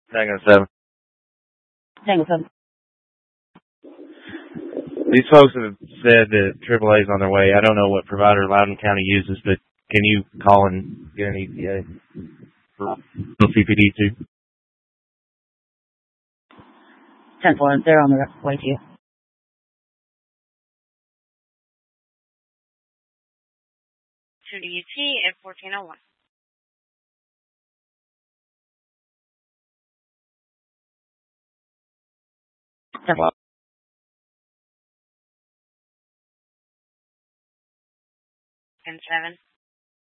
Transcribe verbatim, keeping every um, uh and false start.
Tango seven. Tango seven. These folks have said that triple A is on their way. I don't know what provider Loudoun County uses, but can you call and get an E T A for C P D too? ten four, they're on their way to you. To D T at fourteen oh one. ten four. ten seven.